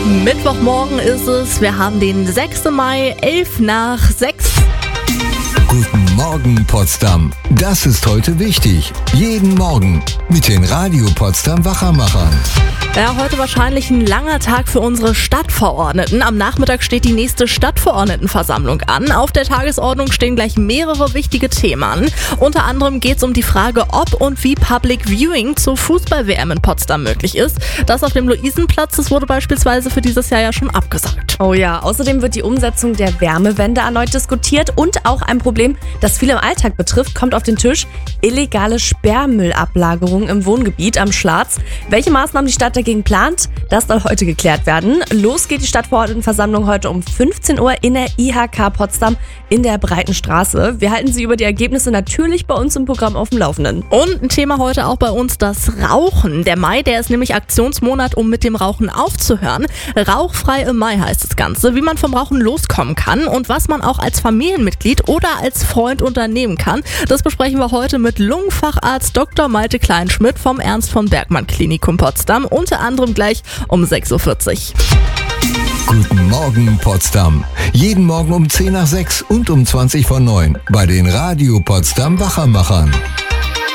Mittwochmorgen ist es. Wir haben den 6. Mai, 11:11. Guten Morgen, Potsdam. Das ist heute wichtig. Jeden Morgen mit den Radio Potsdam Wachermachern. Ja, heute wahrscheinlich ein langer Tag für unsere Stadtverordneten. Am Nachmittag steht die nächste Stadtverordnetenversammlung an. Auf der Tagesordnung stehen gleich mehrere wichtige Themen an. Unter anderem geht es um die Frage, ob und wie Public Viewing zur Fußball-WM in Potsdam möglich ist. Das auf dem Luisenplatz, das wurde beispielsweise für dieses Jahr ja schon abgesagt. Oh ja, außerdem wird die Umsetzung der Wärmewende erneut diskutiert und auch ein Problem, das viele im Alltag betrifft, kommt auf den Tisch: illegale Sperrmüllablagerung im Wohngebiet am Schlatz. Welche Maßnahmen die Stadt dagegen plant, das soll heute geklärt werden. Los geht die Stadtverordnetenversammlung heute um 15 Uhr in der IHK Potsdam in der Breiten Straße. Wir halten Sie über die Ergebnisse natürlich bei uns im Programm auf dem Laufenden. Und ein Thema heute auch bei uns, das Rauchen. Der Mai, der ist nämlich Aktionsmonat, um mit dem Rauchen aufzuhören. Rauchfrei im Mai heißt das Ganze, wie man vom Rauchen loskommen kann und was man auch als Familienmitglied oder als Freund unternehmen kann. Das besprechen wir heute mit Lungenfacharzt Dr. Malte Kleinschmidt vom Ernst von Bergmann Klinikum Potsdam, unter anderem gleich um 6:40 Uhr. Guten Morgen, Potsdam. Jeden Morgen um 10 nach 6 und um 20 vor 9 bei den Radio Potsdam Wachermachern.